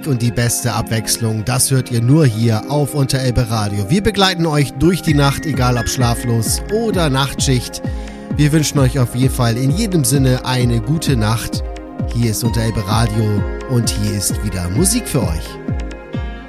Und die beste Abwechslung, das hört ihr nur hier auf Unterelbe Radio. Wir begleiten euch durch die Nacht, egal ob schlaflos oder Nachtschicht. Wir wünschen euch auf jeden Fall in jedem Sinne eine gute Nacht. Hier ist Unterelbe Radio und hier ist wieder Musik für euch.